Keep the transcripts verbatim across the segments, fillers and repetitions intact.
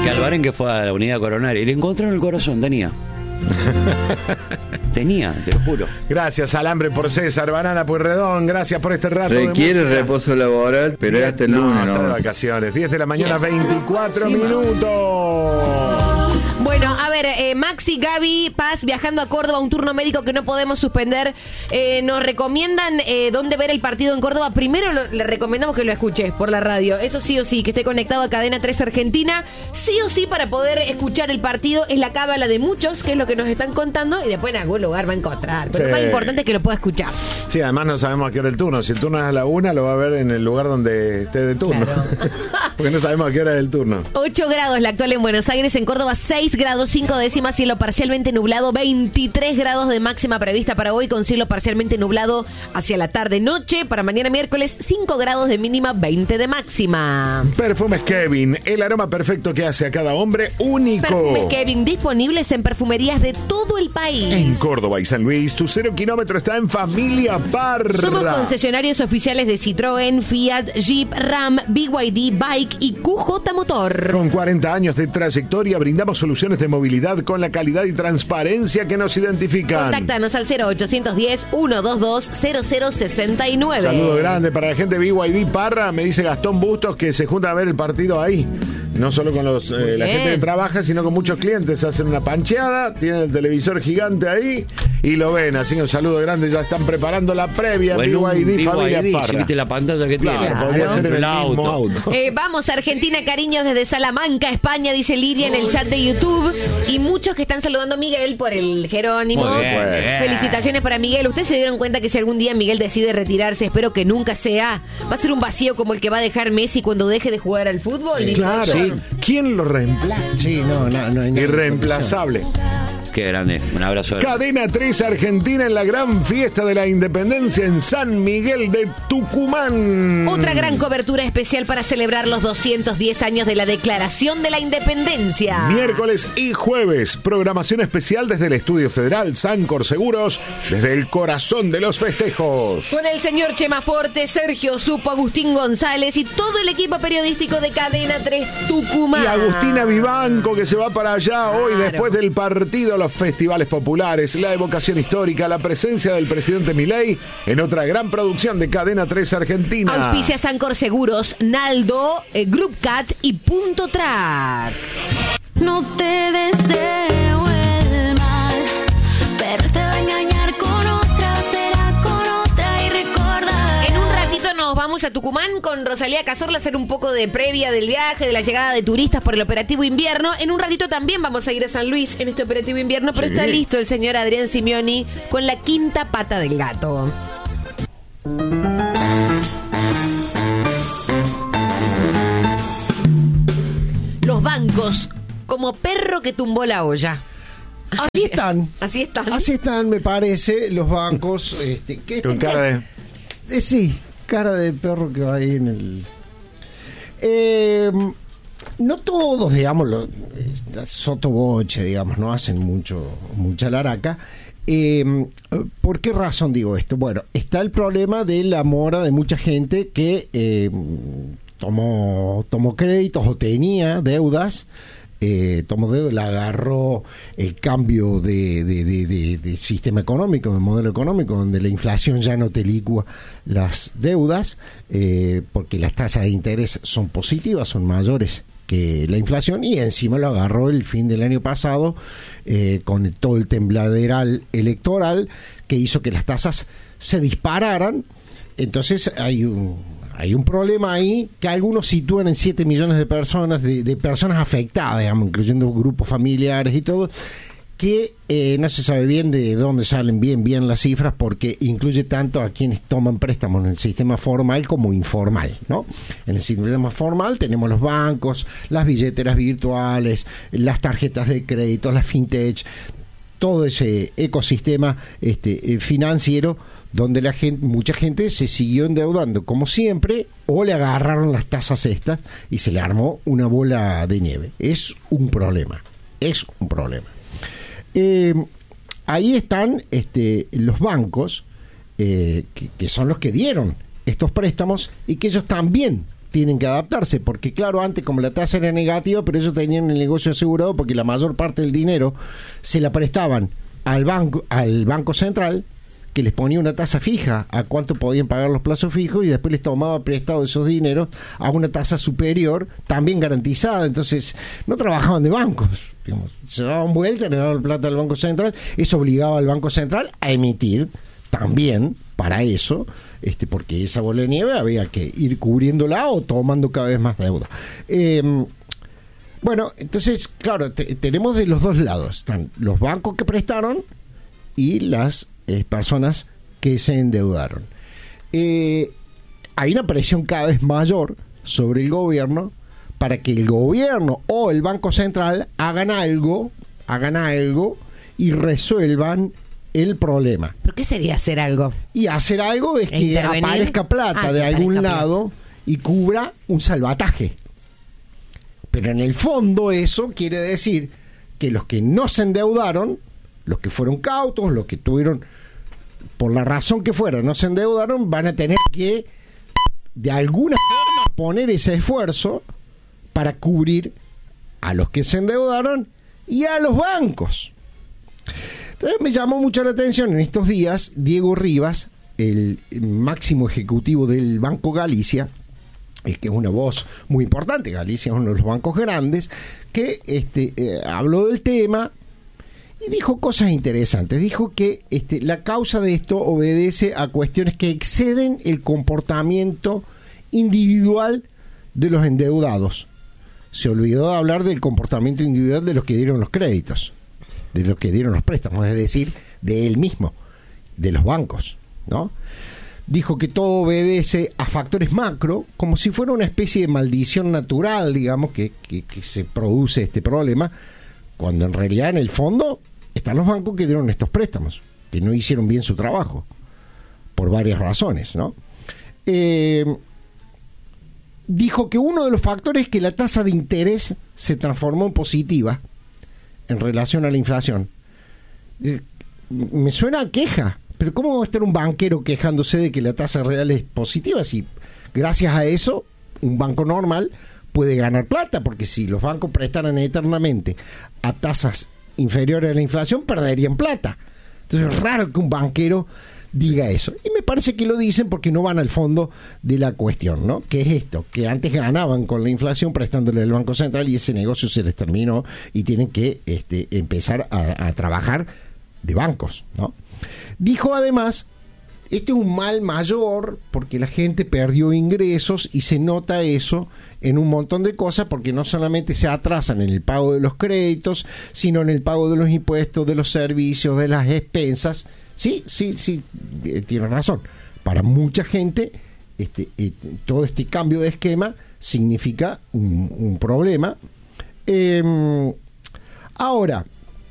que Albarén que fue a la unidad coronaria y le encontraron el corazón, tenía. Tenía, te lo juro. Gracias, Alambre por César, Banana Pueyrredón, gracias por este rato. Requiere de reposo laboral, pero era hasta el lunes. No, No, está de no. vacaciones. diez de la mañana, veinticuatro minutos. Bueno, a ver, eh, Maxi, Gaby, Paz, viajando a Córdoba, un turno médico que no podemos suspender. Eh, nos recomiendan eh, dónde ver el partido en Córdoba. Primero lo, le recomendamos que lo escuche por la radio. Eso sí o sí, que esté conectado a Cadena tres Argentina. Sí o sí, para poder escuchar el partido. Es la cábala de muchos, que es lo que nos están contando. Y después en algún lugar va a encontrar. Pero Sí. lo más importante es que lo pueda escuchar. Sí, además no sabemos a qué hora el turno. Si el turno es a la una, lo va a ver en el lugar donde esté de turno. Claro. Porque no sabemos a qué hora es el turno. ocho grados la actual en Buenos Aires, en Córdoba seis grados, cinco décimas, cielo parcialmente nublado, veintitrés grados de máxima prevista para hoy, con cielo parcialmente nublado hacia la tarde-noche. Para mañana miércoles, cinco grados de mínima, veinte de máxima. Perfumes Kevin, el aroma perfecto que hace a cada hombre único. Perfume Kevin, disponibles en perfumerías de todo el país. En Córdoba y San Luis, tu cero kilómetro está en Familia Parra. Somos concesionarios oficiales de Citroën, Fiat, Jeep, Ram, B Y D, Bike y Q J Motor. Con cuarenta años de trayectoria, brindamos soluciones de movilidad con la calidad y transparencia que nos identifican. Contáctanos al cero ochocientos diez, ciento veintidós, cero cero sesenta y nueve. Saludo grande para la gente de B Y D Parra. Me dice Gastón Bustos que se juntan a ver el partido ahí. No solo con los eh, la gente que trabaja, sino con muchos clientes. Hacen una pancheada, tienen el televisor gigante ahí y lo ven. Así que un saludo grande. Ya están preparando la previa. Bueno, B Y D Familia B Y D, Parra. ¿viste la pantalla que tiene? Claro, podría ser en el auto. mismo auto. Eh, vamos, Argentina, cariños desde Salamanca, España, dice Lidia en el chat de YouTube. Y muchos que están saludando a Miguel por el Jerónimo. Muy bien, bien. Felicitaciones para Miguel. Ustedes se dieron cuenta que si algún día Miguel decide retirarse, espero que nunca sea, va a ser un vacío como el que va a dejar Messi cuando deje de jugar al fútbol. Dice. Claro. Sí. ¿Quién lo reemplaza? Sí, no, no, no hay nada. Irreemplazable. Qué grande, un abrazo. Cadena tres Argentina en la gran fiesta de la independencia en San Miguel de Tucumán. Otra gran cobertura especial para celebrar los doscientos diez años de la Declaración de la Independencia. Miércoles y jueves, programación especial desde el Estudio Federal Sancor Seguros, desde el corazón de los festejos. Con el señor Chema Forte, Sergio Supo, Agustín González y todo el equipo periodístico de Cadena tres Tucumán. Y Agustina Vivanco, que se va para allá hoy Claro. después del partido, los festivales populares, la evocación histórica, la presencia del presidente Milei en otra gran producción de Cadena tres Argentina. Auspicia Sancor Seguros, Naldo, eh, Group Cat y Punto Track. No te deseo el mal, pero te va a engañar con otra, será con otra y recordar. En un ratito nos vamos a Tucumán con Rosalía Cazorla a hacer un poco de previa del viaje, de la llegada de turistas por el operativo invierno. En un ratito también vamos a ir a San Luis en este operativo invierno, pero Sí. está listo el señor Adrián Simioni con la quinta pata del gato. Los bancos, como perro que tumbó la olla. Así están. Así están. Así están, me parece, los bancos. Este, que Con cara de... Eh, sí, cara de perro que va ahí en el... Eh, no todos, digamos, los, sotoboche, digamos, no hacen mucho mucha laraca. Eh, ¿Por qué razón digo esto? Bueno, está el problema de la mora de mucha gente que eh, tomó, tomó créditos o tenía deudas. Eh, tomó deuda, le agarró el cambio de, de, de, de, de sistema económico, de modelo económico, donde la inflación ya no te licúa las deudas, eh, porque las tasas de interés son positivas, son mayores que la inflación, y encima lo agarró el fin del año pasado eh, con todo el tembladeral electoral que hizo que las tasas se dispararan. Entonces hay un Hay un problema ahí que algunos sitúan en siete millones de personas, de, de personas afectadas, digamos, incluyendo grupos familiares y todo, que eh, no se sabe bien de dónde salen bien bien las cifras, porque incluye tanto a quienes toman préstamos en el sistema formal como informal, ¿no? En el sistema formal tenemos los bancos, las billeteras virtuales, las tarjetas de crédito, las fintech, todo ese ecosistema este, financiero donde la gente, mucha gente se siguió endeudando como siempre, o le agarraron las tasas estas y se le armó una bola de nieve. Es un problema, es un problema. Eh, ahí están este, los bancos, eh, que, que son los que dieron estos préstamos y que ellos también tienen que adaptarse, porque claro, antes como la tasa era negativa, pero ellos tenían el negocio asegurado porque la mayor parte del dinero se la prestaban al banco, al Banco Central, que les ponía una tasa fija a cuánto podían pagar los plazos fijos y después les tomaba prestado esos dineros a una tasa superior, también garantizada. Entonces no trabajaban de bancos, digamos, se daban vuelta, le daban plata al Banco Central, eso obligaba al Banco Central a emitir también para eso, este, porque esa bola de nieve había que ir cubriéndola o tomando cada vez más deuda. Eh, bueno, entonces, claro, te, tenemos de los dos lados, están los bancos que prestaron y las eh, personas que se endeudaron. Eh, hay una presión cada vez mayor sobre el gobierno para que el gobierno o el Banco Central hagan algo, hagan algo y resuelvan el problema. ¿Pero qué sería hacer algo? Y hacer algo es que ¿Intervenir? aparezca plata Ah, de que algún aparezca lado y cubra un salvataje. Pero en el fondo eso quiere decir que los que no se endeudaron, los que fueron cautos, los que tuvieron, por la razón que fuera, no se endeudaron, van a tener que de alguna forma poner ese esfuerzo para cubrir a los que se endeudaron y a los bancos. Entonces me llamó mucho la atención en estos días Diego Rivas, el máximo ejecutivo del Banco Galicia, es que es una voz muy importante, Galicia es uno de los bancos grandes, que este, eh, habló del tema y dijo cosas interesantes. Dijo que este, la causa de esto obedece a cuestiones que exceden el comportamiento individual de los endeudados. Se olvidó de hablar del comportamiento individual de los que dieron los créditos, de los que dieron los préstamos, es decir, de él mismo, de los bancos, ¿no? Dijo que todo obedece a factores macro, como si fuera una especie de maldición natural, digamos, que, que, que se produce este problema, cuando en realidad en el fondo están los bancos que dieron estos préstamos, que no hicieron bien su trabajo, por varias razones, ¿no? Eh, dijo que uno de los factores es que la tasa de interés se transformó en positiva en relación a la inflación. Eh, me suena a queja, pero ¿cómo va a estar un banquero quejándose de que la tasa real es positiva si gracias a eso un banco normal puede ganar plata? Porque si los bancos prestaran eternamente a tasas inferiores a la inflación, perderían plata. Entonces es raro que un banquero diga eso. Y me parece que lo dicen porque no van al fondo de la cuestión, ¿no? Que es esto, que antes ganaban con la inflación prestándole al Banco Central y ese negocio se les terminó y tienen que este, empezar a, a trabajar de bancos, ¿no? Dijo además, este es un mal mayor porque la gente perdió ingresos y se nota eso en un montón de cosas porque no solamente se atrasan en el pago de los créditos, sino en el pago de los impuestos, de los servicios, de las expensas. Sí, sí, sí, eh, tiene razón. Para mucha gente, este, eh, todo este cambio de esquema significa un, un problema. Eh, ahora,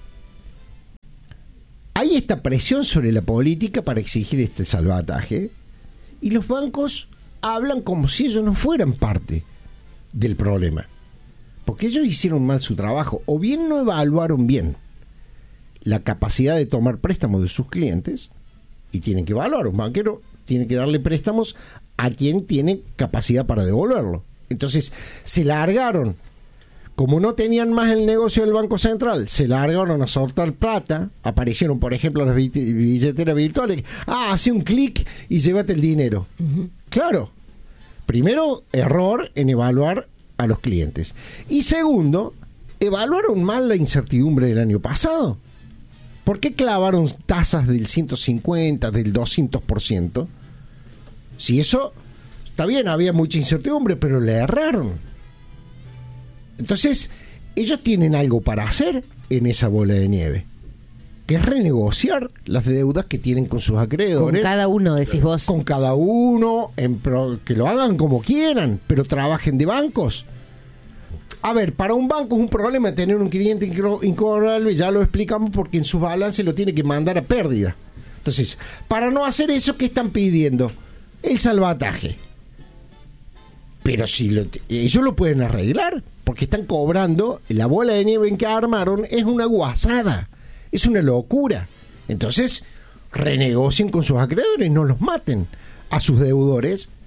hay esta presión sobre la política para exigir este salvataje y los bancos hablan como si ellos no fueran parte del problema, porque ellos hicieron mal su trabajo o bien no evaluaron bien la capacidad de tomar préstamos de sus clientes y tienen que evaluar. Un banquero tiene que darle préstamos a quien tiene capacidad para devolverlo. Entonces se largaron, como no tenían más el negocio del Banco Central, se largaron a soltar plata. Aparecieron, por ejemplo, las billeteras virtuales. Ah, hace un clic y llévate el dinero. Uh-huh. Claro. Primero, error en evaluar a los clientes. Y segundo, evaluaron mal la incertidumbre del año pasado. ¿Por qué clavaron tasas del ciento cincuenta, del doscientos por ciento? Si eso, está bien, había mucha incertidumbre, pero le erraron. Entonces, ellos tienen algo para hacer en esa bola de nieve, que es renegociar las deudas que tienen con sus acreedores. Con cada uno, decís vos. Con cada uno, en pro, que lo hagan como quieran, pero trabajen de bancos. A ver, para un banco es un problema tener un cliente incobrable, ya lo explicamos, porque en sus balances lo tiene que mandar a pérdida. Entonces, para no hacer eso, ¿qué están pidiendo? El salvataje. Pero si lo, ellos lo pueden arreglar, porque están cobrando, la bola de nieve en que armaron es una guasada, es una locura. Entonces, renegocien con sus acreedores, no los maten a sus deudores,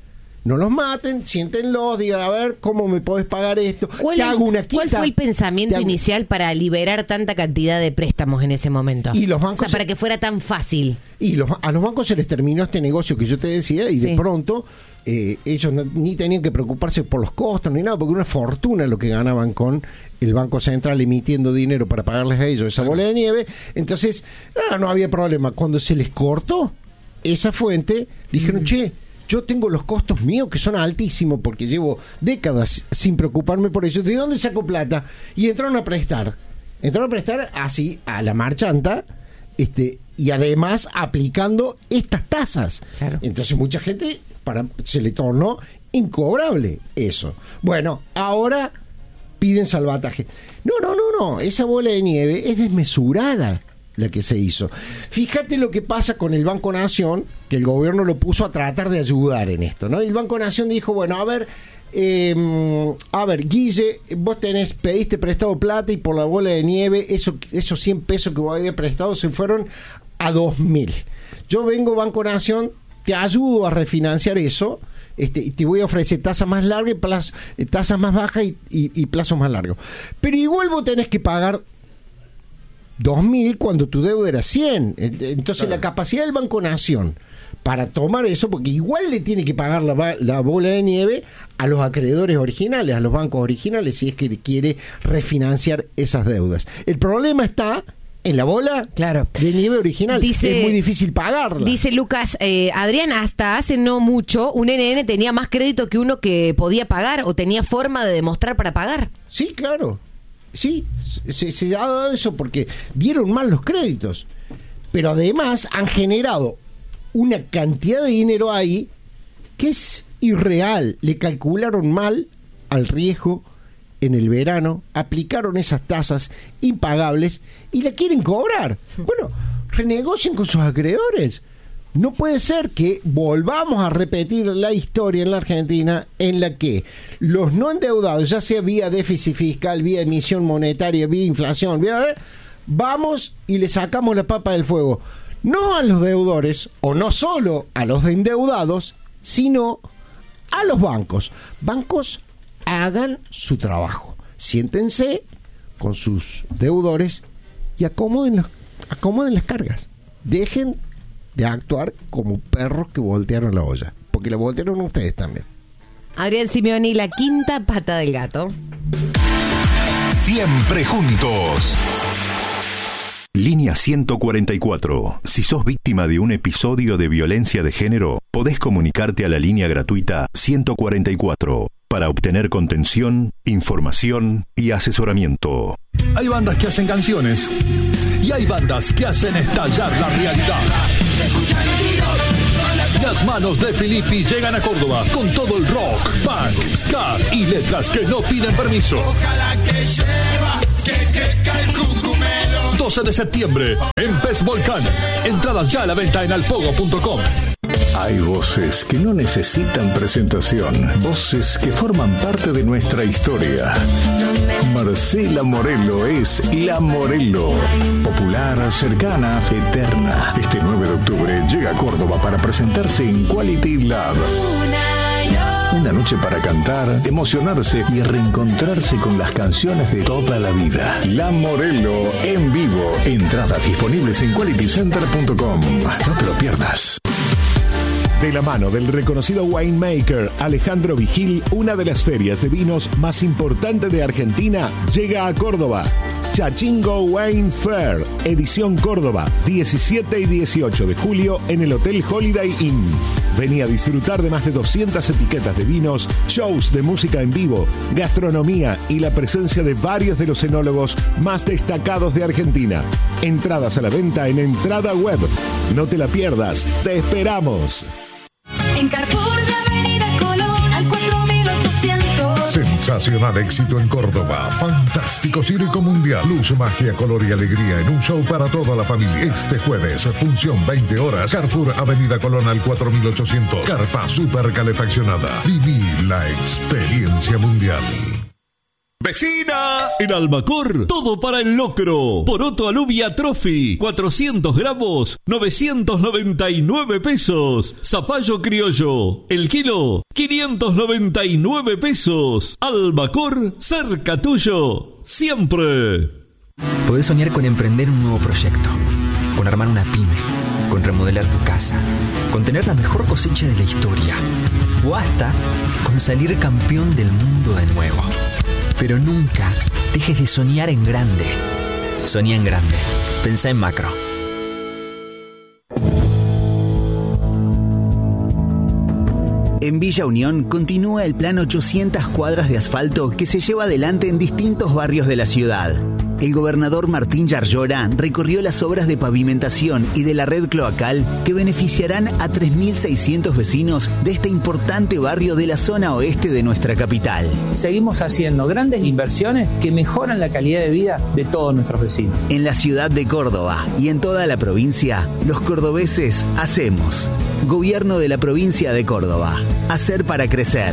no los maten, siéntenlos, digan, a ver, ¿cómo me podés pagar esto? ¿Cuál, Te hago una quita. ¿Cuál fue el pensamiento hago... inicial para liberar tanta cantidad de préstamos en ese momento? Y los bancos o sea, para que fuera tan fácil. Y los, a los bancos se les terminó este negocio que yo te decía y de Sí. pronto eh, ellos no, ni tenían que preocuparse por los costos ni nada, porque era una fortuna lo que ganaban con el Banco Central emitiendo dinero para pagarles a ellos esa bola de nieve. Entonces, no, no había problema. Cuando se les cortó esa fuente, dijeron, mm. che, yo tengo los costos míos que son altísimos porque llevo décadas sin preocuparme por eso. ¿De dónde saco plata? Y entraron a prestar. Entraron a prestar así a la marchanta, este, y además aplicando estas tasas. Claro. Entonces mucha gente para, se le tornó incobrable eso. Bueno, ahora piden salvataje. No, no, no, no. Esa bola de nieve es desmesurada la que se hizo. Fíjate lo que pasa con el Banco Nación, que el gobierno lo puso a tratar de ayudar en esto, ¿no? Y el Banco Nación dijo, bueno, a ver, eh, a ver, Guille, vos tenés, pediste prestado plata y por la bola de nieve, eso, esos cien pesos que vos habías prestado se fueron a dos mil. Yo vengo, Banco Nación, te ayudo a refinanciar eso, este, y te voy a ofrecer tasas más largas, y plazo, tasas más bajas y, y, y plazos más largos. Pero igual vos tenés que pagar dos mil cuando tu deuda era cien. Entonces claro, la capacidad del Banco Nación para tomar eso, porque igual le tiene que pagar la, la bola de nieve a los acreedores originales, a los bancos originales, si es que quiere refinanciar esas deudas. El problema está en la bola claro. de nieve original. Dice, es muy difícil pagarla. Dice Lucas, eh, Adrián, hasta hace no mucho, un N N tenía más crédito que uno que podía pagar o tenía forma de demostrar para pagar. Sí, claro. Sí, se, se ha dado eso porque dieron mal los créditos, pero además han generado una cantidad de dinero ahí que es irreal. Le calcularon mal al riesgo en el verano, aplicaron esas tasas impagables y la quieren cobrar. Bueno, renegocien con sus acreedores. No puede ser que volvamos a repetir la historia en la Argentina en la que los no endeudados, ya sea vía déficit fiscal, vía emisión monetaria, vía inflación, vía, vamos y le sacamos la papa del fuego. No a los deudores, o no solo a los endeudados, sino a los bancos. Bancos, hagan su trabajo. Siéntense con sus deudores y acomoden, los, acomoden las cargas. Dejen de actuar como perros que voltearon la olla, porque la voltearon ustedes también. Adrián Simeoni, la quinta pata del gato. Siempre juntos. Línea ciento cuarenta y cuatro. Si sos víctima de un episodio de violencia de género, podés comunicarte a la línea gratuita ciento cuarenta y cuatro para obtener contención, información y asesoramiento. Hay bandas que hacen canciones y hay bandas que hacen estallar la realidad. Las manos de Filippi llegan a Córdoba con todo el rock, punk, ska y letras que no piden permiso. doce de septiembre en Pez Volcán. Entradas ya a la venta en alpogo punto com. Hay voces que no necesitan presentación, voces que forman parte de nuestra historia. Marcela Morelo es La Morelo, popular, cercana, eterna. Este nueve de octubre llega a Córdoba para presentarse en Quality Lab. Una noche para cantar, emocionarse y reencontrarse con las canciones de toda la vida. La Morelo en vivo. Entradas disponibles en quality center punto com. No te lo pierdas. De la mano del reconocido winemaker Alejandro Vigil, una de las ferias de vinos más importantes de Argentina llega a Córdoba. Chachingo Wine Fair, edición Córdoba, diecisiete y dieciocho de julio en el Hotel Holiday Inn. Vení a disfrutar de más de doscientas etiquetas de vinos, shows de música en vivo, gastronomía y la presencia de varios de los enólogos más destacados de Argentina. Entradas a la venta en Entrada Web. No te la pierdas, te esperamos. En Carrefour de Avenida Colón al cuatro mil ochocientos. Sensacional éxito en Córdoba. Fantástico circo mundial. Luz, magia, color y alegría en un show para toda la familia. Este jueves, función veinte horas. Carrefour Avenida Colón al cuatro mil ochocientos. Carpa super calefaccionada. Viví la experiencia mundial. ¡Vecina! En Albacor, todo para el locro. Poroto alubia trophy, cuatrocientos gramos, novecientos noventa y nueve pesos. Zapallo criollo, el kilo, quinientos noventa y nueve pesos. Albacor, cerca tuyo, siempre. Podés soñar con emprender un nuevo proyecto, con armar una pyme, con remodelar tu casa, con tener la mejor cosecha de la historia, o hasta con salir campeón del mundo de nuevo. Pero nunca dejes de soñar en grande. Soñá en grande. Pensá en macro. En Villa Unión continúa el plan ochocientas cuadras de asfalto que se lleva adelante en distintos barrios de la ciudad. El gobernador Martín Yarlora recorrió las obras de pavimentación y de la red cloacal que beneficiarán a tres mil seiscientos vecinos de este importante barrio de la zona oeste de nuestra capital. Seguimos haciendo grandes inversiones que mejoran la calidad de vida de todos nuestros vecinos. En la ciudad de Córdoba y en toda la provincia, los cordobeses hacemos. Gobierno de la provincia de Córdoba. Hacer para crecer.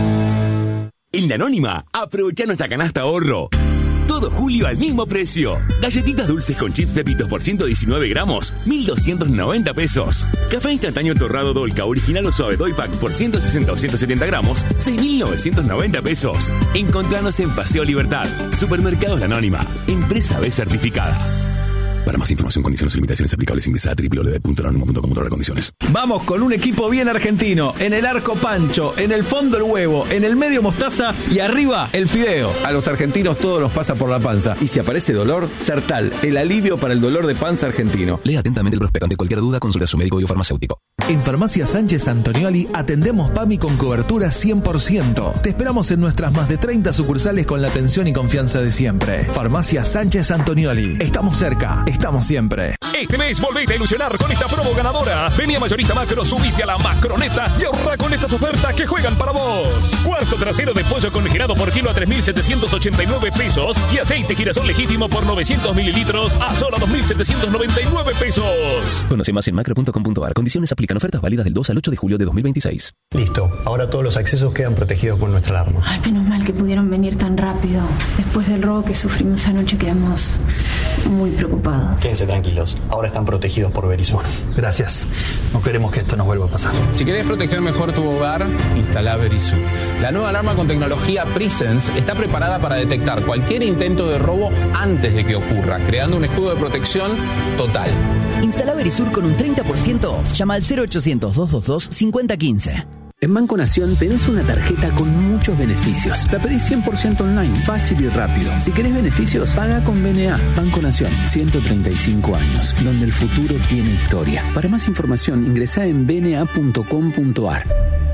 En La Anónima, aprovecha nuestra canasta ahorro. Todo julio al mismo precio. Galletitas dulces con chips Pepitos por ciento diecinueve gramos, mil doscientos noventa pesos. Café instantáneo torrado Dolca original o suave Doy Pack por ciento sesenta o ciento setenta gramos, seis mil novecientos noventa pesos. Encontranos en Paseo Libertad. Supermercados La Anónima. Empresa B certificada. Para más información, condiciones y limitaciones aplicables, ingresa a doble u doble u doble u punto anónimo punto com punto a r condiciones. Vamos con un equipo bien argentino. En el arco Pancho, en el fondo el huevo, en el medio mostaza y arriba el fideo. A los argentinos todo nos pasa por la panza. Y si aparece dolor, Sertal, el alivio para el dolor de panza argentino. Lea atentamente el prospecto. Ante cualquier duda, consulte a su médico biofarmacéutico. En Farmacia Sánchez Antonioli atendemos PAMI con cobertura cien por ciento. Te esperamos en nuestras más de treinta sucursales con la atención y confianza de siempre. Farmacia Sánchez Antonioli. Estamos cerca. Estamos siempre. Este mes volvete a ilusionar con esta promo ganadora. Vení a Mayorista Macro, subite a la Macroneta y ahorra con estas ofertas que juegan para vos. Cuarto trasero de pollo congelado por kilo a tres mil setecientos ochenta y nueve pesos y aceite girasol legítimo por novecientos mililitros a solo dos mil setecientos noventa y nueve pesos. Conoce más en macro punto com punto a r. Condiciones aplican. Ofertas válidas del dos al ocho de julio de dos mil veintiséis. Listo. Ahora todos los accesos quedan protegidos con nuestra alarma. Ay, menos mal que pudieron venir tan rápido. Después del robo que sufrimos anoche quedamos muy preocupados. Quédense tranquilos, ahora están protegidos por Verisur. Gracias. No queremos que esto nos vuelva a pasar. Si querés proteger mejor tu hogar, instala Verisur. La nueva alarma con tecnología Presence está preparada para detectar cualquier intento de robo antes de que ocurra, creando un escudo de protección total. Instala Verisur con un treinta por ciento off. Llama al cero ochocientos, doscientos veintidós, cincuenta quince. En Banco Nación tenés una tarjeta con muchos beneficios. La pedís cien por ciento online, fácil y rápido. Si querés beneficios, paga con B N A. Banco Nación, ciento treinta y cinco años, donde el futuro tiene historia. Para más información, ingresá en b n a punto com punto a r.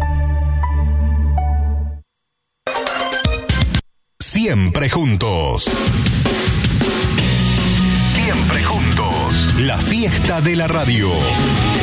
Siempre juntos. Siempre juntos. La fiesta de la radio.